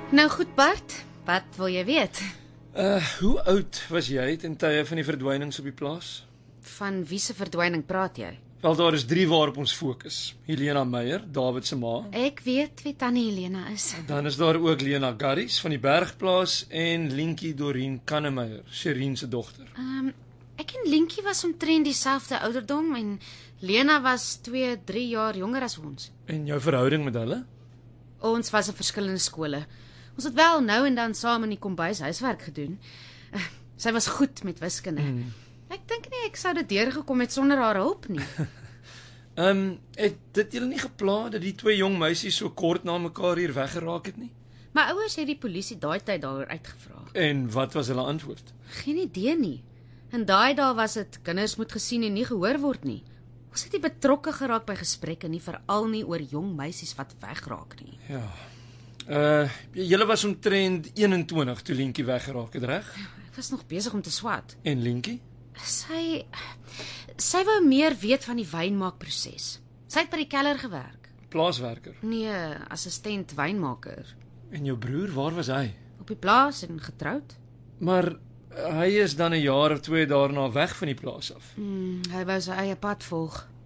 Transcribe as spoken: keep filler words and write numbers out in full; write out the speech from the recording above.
Nou goed, Bart, wat wil jy weet? Uh, hoe oud was jy ten tye van die verdwynings op die plaas? Van wie se verdwyning praat jy? Wel, daar is drie waarop ons fokus. Helena Meyer, David se ma. Ek weet wie Tannie Helena is. Dan is daar ook Lena Garries van die Bergplaas en Lientjie Dorien Kannemeyer, Sherin se dogter. Ehm um, ek en Lientjie was omtrent dieselfde ouderdom en Lena was twee, drie jaar jonger as ons. En jou verhouding met hulle? Ons was op verskillende skole. Ons het wel nou en dan saam in die kombuis huiswerk gedoen. Uh, sy was goed met wiskunde. Hmm. Ek dink nie ek sou dit deurgekom het sonder haar hulp nie. Ehm, um, het dit julle nie gepla dat die twee jong meisies so kort na mekaar hier weggeraak het nie? My ouers het die polisie daai tyd daaroor uitgevra. En wat was hulle antwoord? Geen idee nie. In daai dae was dit kinders moet gesien en nie gehoor word nie. Ons het nie betrokke geraak by gesprekke nie, veral nie oor jong meisies wat wegraak nie. Ja. Uh, julle was omtrent eenentwintig toe Lientjie weggeraak het, reg? Ek was nog besig om te swat. En Lientjie? Sy sy wou meer weet van die wynmaakproses. Sy het by die keller gewerk. Plaaswerker? Nee, assistent wynmaker. En jou broer, waar was hy? Op die plaas en getroud. Maar hy is dan 'n jaar of twee daarna weg van die plaas af. Hmm, hy wou sy eie pad volg.